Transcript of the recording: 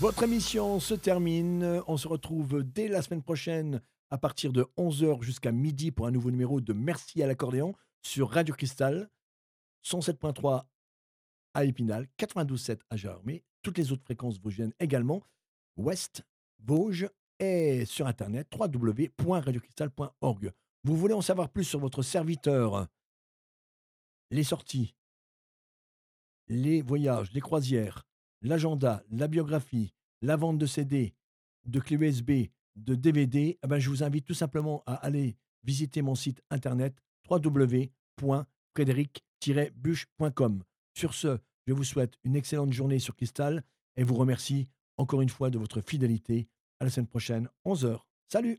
Votre émission se termine. On se retrouve dès la semaine prochaine à partir de 11 heures jusqu'à midi pour un nouveau numéro de Merci à l'accordéon sur Radio Cristal, 107.3 à Épinal, 92.7 à Gérardmer, toutes les autres fréquences vosgiennes également, Ouest, Vosges et sur internet www.radiocristal.org. Vous voulez en savoir plus sur votre serviteur, les sorties, les voyages, les croisières, l'agenda, la biographie, la vente de CD, de clés USB, de DVD, eh ben, je vous invite tout simplement à aller visiter mon site internet www.frédéric-buch.com. Sur ce, je vous souhaite une excellente journée sur Cristal et vous remercie encore une fois de votre fidélité. À la semaine prochaine, 11 heures. Salut!